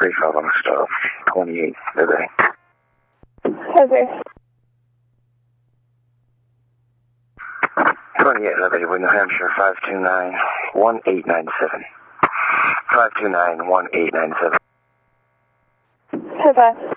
pre-filled on the stove. 28 today. Okay. 28 Liberty, New Hampshire, 529-1897. 529-1897. Okay.